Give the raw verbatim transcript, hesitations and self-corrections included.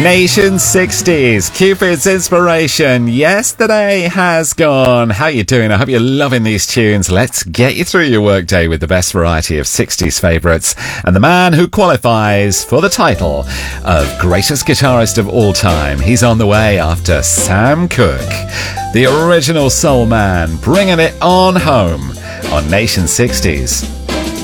Nation sixties, Cupid's inspiration. Yesterday has gone. How you doing? I hope you're loving these tunes. Let's get you through your workday with the best variety of sixties favourites. And the man who qualifies for the title of greatest guitarist of all time. He's on the way after Sam Cooke, the original soul man, bringing it on home on Nation sixties.